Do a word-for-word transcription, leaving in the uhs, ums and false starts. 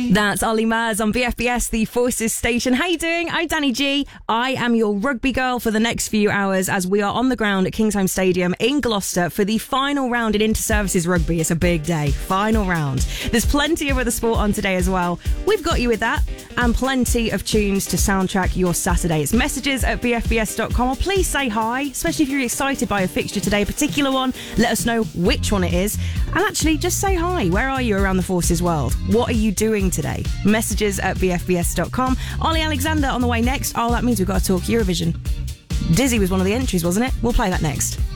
That's Ollie Murs on B F B S, the Forces station. How you doing? I'm Danny G. I am your rugby girl for the next few hours as we are on the ground at Kingsholm Stadium in Gloucester for the final round in Inter-Services Rugby. It's a big day. Final round. There's plenty of other sport on today as well. We've got you with that and plenty of tunes to soundtrack your Saturday. It's messages at b f b s dot com, or please say hi, especially if you're excited by a fixture today, a particular one. Let us know which one it is. And actually, just say hi. Where are you around the Forces world? What are you doing today? Messages at b f b s dot com. Ollie Alexander on the way next. Oh, that means we've got to talk Eurovision. Dizzy was one of the entries, wasn't it? We'll play that next.